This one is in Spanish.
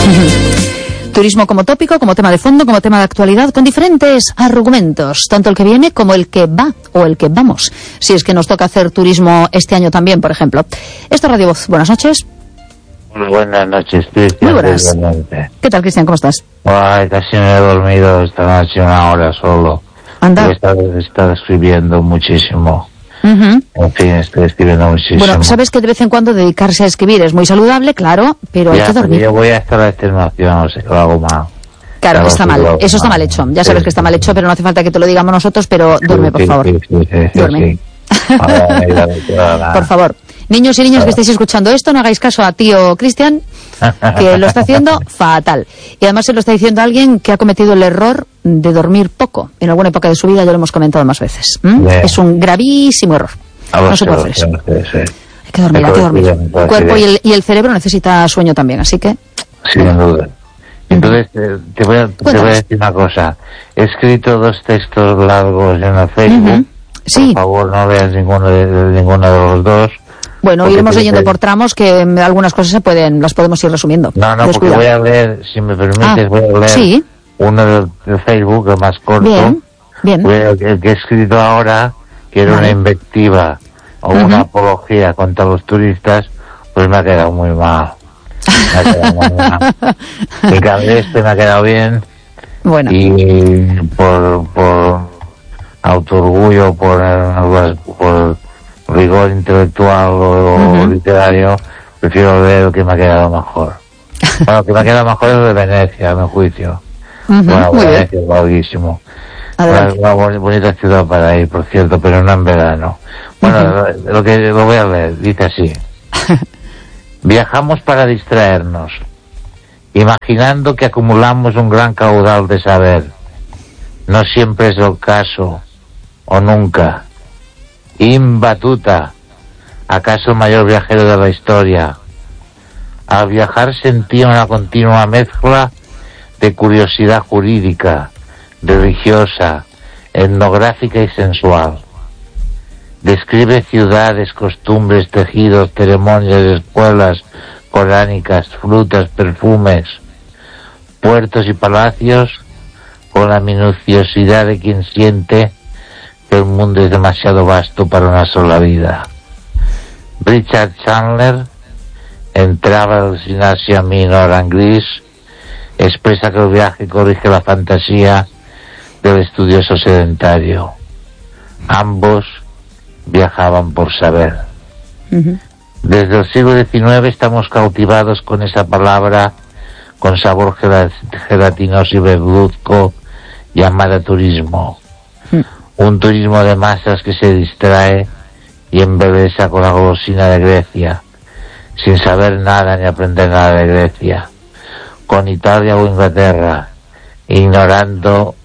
Turismo como tópico, como tema de fondo, como tema de actualidad, con diferentes argumentos, tanto el que viene como el que va o el que vamos, si es que nos toca hacer turismo este año también, por ejemplo. Esto es Radio Voz. Buenas noches. Muy buenas noches, Cristian. Muy buenas. ¿Qué tal, Cristian? ¿Cómo estás? Ay, casi me he dormido esta noche 1 hora solo. Anda. He estado escribiendo muchísimo. Uh-huh. En fin, estoy escribiendo muchísimo. Bueno, sabes que de vez en cuando dedicarse a escribir es muy saludable, claro, pero hay que dormir. Yo voy a estar a la extenuación, o sea, que lo hago mal. Claro, está mal. Eso está mal hecho. Ya sabes que está mal hecho, pero no hace falta que te lo digamos nosotros, pero duerme, por favor. Duerme. Por favor. Niños y niñas que estéis escuchando esto, no hagáis caso a tío Cristian, que lo está haciendo fatal. Y además se lo está diciendo alguien que ha cometido el error de dormir poco. En alguna época de su vida ya lo hemos comentado más veces. Es un gravísimo error. No se puede hacer eso. Hay que dormir, hay que dormir. El cuerpo y el cerebro necesita sueño también, así que... Sin duda. Entonces, te voy a decir una cosa. He escrito 2 textos largos en el Facebook. Sí. Por favor, no veas ninguno de los 2. Bueno, iremos leyendo por tramos, que algunas cosas las podemos ir resumiendo. No, porque voy a leer, si me permites, voy a leer uno de Facebook, el más corto. Bien. El que he escrito ahora, que era una invectiva o una apología contra los turistas, pues me ha quedado muy mal. El cambio me ha quedado bien. Bueno. Y por autoorgullo, por rigor intelectual o literario, prefiero ver el que me ha quedado mejor. Bueno, el que me ha quedado mejor es el de Venecia, a mi juicio. Bueno, Venecia es larguísimo. Una bonita ciudad para ir, por cierto, pero no en verano. Bueno, lo voy a leer, dice así. Viajamos para distraernos, imaginando que acumulamos un gran caudal de saber. No siempre es el caso, o nunca. Ibn Battuta, acaso el mayor viajero de la historia. Al viajar sentía una continua mezcla de curiosidad jurídica, religiosa, etnográfica y sensual. Describe ciudades, costumbres, tejidos, ceremonias, escuelas coránicas, frutas, perfumes, puertos y palacios con la minuciosidad de quien siente que el mundo es demasiado vasto para una sola vida. Richard Chandler, en Travels in Asia Minor and Greece, expresa que el viaje corrige la fantasía del estudioso sedentario. Ambos viajaban por saber. Desde el siglo XIX estamos cautivados con esa palabra con sabor gelatinoso y verduzco llamada turismo. Un turismo de masas que se distrae y embelesa con la golosina de Grecia, sin saber nada ni aprender nada de Grecia, con Italia o Inglaterra, ignorando